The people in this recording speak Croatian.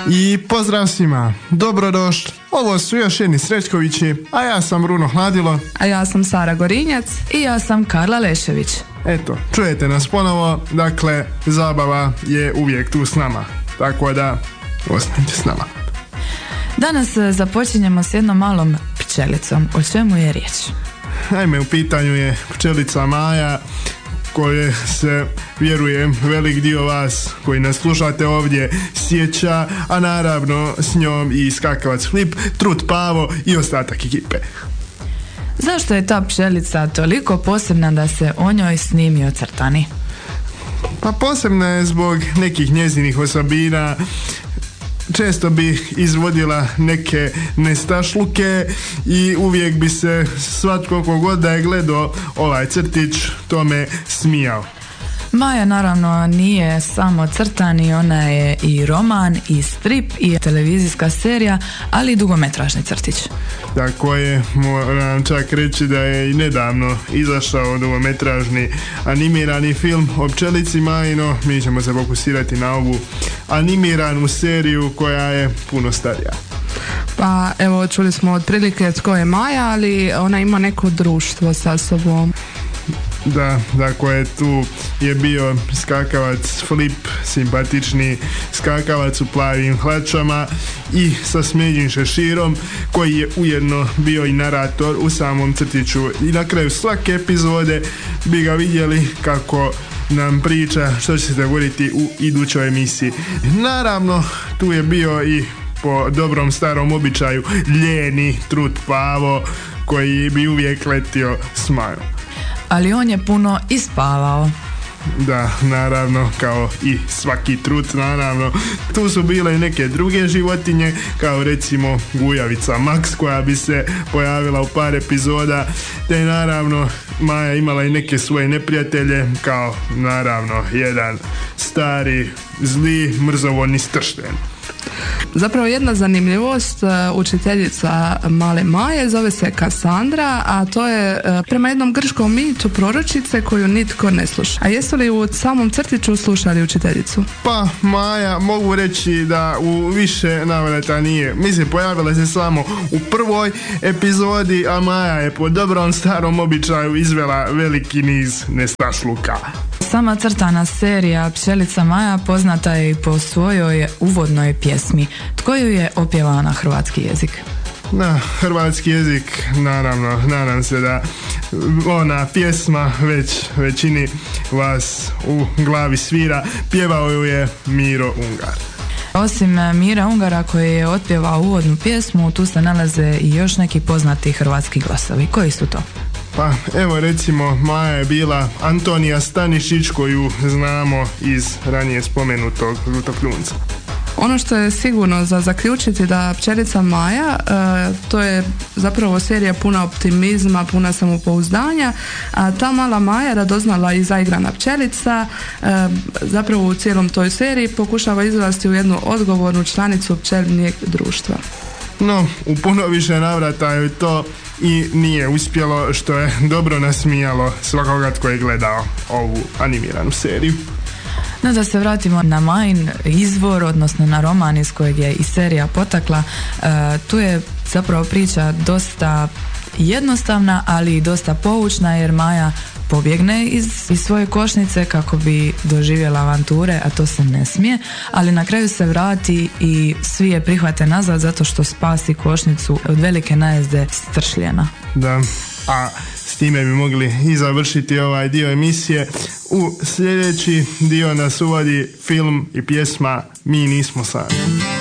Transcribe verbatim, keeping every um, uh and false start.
I pozdrav svima, dobrodošli. Ovo su još jedni Srećkovići, a ja sam Bruno Hladilo. A ja sam Sara Gorinjac. I ja sam Karla Lešević. Eto, čujete nas ponovo, dakle, zabava je uvijek tu s nama, tako da ostanite s nama. Danas započinjemo s jednom malom pčelicom. O čemu je riječ? Naime, u pitanju je pčelica Maja, koje se, vjerujem, velik dio vas koji nas slušate ovdje sjeća, a naravno s njom i skakavac Flip, Trut Pavo i ostatak ekipe. Zašto je ta pčelica toliko posebna da se o njoj snimio crtani? Pa posebna je zbog nekih njezinih osobina. Često bi izvodila neke nestašluke i uvijek bi se svatko kogod da je gledao ovaj crtić tome smijao. Maja naravno nije samo crtani, ona je i roman, i strip, i televizijska serija, ali i dugometražni crtić. Tako je, moram čak reći da je i nedavno izašao dugometražni animirani film o pčelici Maji, no mi ćemo se fokusirati na ovu animiranu seriju koja je puno starija. Pa evo, čuli smo otprilike tko je Maja, ali ona ima neko društvo sa sobom. Da, dakle tu je bio skakavac Flip, simpatični skakavac u plavim hlačama i sa smeđim šeširom, koji je ujedno bio i narator u samom crtiću. I na kraju svake epizode bi ga vidjeli kako nam priča što će se dogoditi u idućoj emisiji. Naravno, tu je bio i po dobrom starom običaju ljeni Trut Pavo, koji bi uvijek letio s Majom. Ali on je puno ispavao. Da, naravno, kao i svaki trut, naravno. Tu su bile i neke druge životinje, kao recimo gujavica Max, koja bi se pojavila u par epizoda, te naravno Maja imala i neke svoje neprijatelje, kao naravno jedan stari, zli, mrzovodni stršten. Zapravo jedna zanimljivost, učiteljica male Maje zove se Kasandra, a to je prema jednom grčkom mitu proročice koju nitko ne sluša. A jesu li u samom crtiću slušali učiteljicu? Pa Maja, mogu reći da u više navrata nije. Mislim, pojavila se samo u prvoj epizodi, a Maja je po dobrom starom običaju izvela veliki niz nestašluka. Sama crtana serija Pčelica Maja poznata je i po svojoj uvodnoj pjesmi. Tko ju je opjevao na hrvatski jezik? Na hrvatski jezik, naravno, nadam se da ona pjesma već većini vas u glavi svira. Pjevao ju je Miro Ungar. Osim Mira Ungara koji je otpjevao uvodnu pjesmu, tu se nalaze i još neki poznati hrvatski glasovi. Koji su to? Pa evo recimo Maja je bila Antonija Stanišić, koju znamo iz ranije spomenutog Žutokljunca. Ono što je sigurno za zaključiti da Pčelica Maja, e, to je zapravo serija puna optimizma, puna samopouzdanja, a ta mala Maja, radoznala i zaigrana pčelica, e, zapravo u cijelom toj seriji pokušava izrasti u jednu odgovornu članicu pčelinjeg društva. No, u puno više navrata je to i nije uspjelo, što je dobro nasmijalo svakoga tko je gledao ovu animiranu seriju. No, da se vratimo na Majin izvor, odnosno na roman iz kojeg je i serija potakla, e, tu je zapravo priča dosta jednostavna, ali i dosta poučna, jer Maja pobjegne iz, iz svoje košnice kako bi doživjela avanture, a to se ne smije, ali na kraju se vrati i svi je prihvate nazad zato što spasi košnicu od velike najezde stršljena. Da, a s time bi mogli i završiti ovaj dio emisije. U sljedeći dio nas uvodi film i pjesma Mi nismo sami.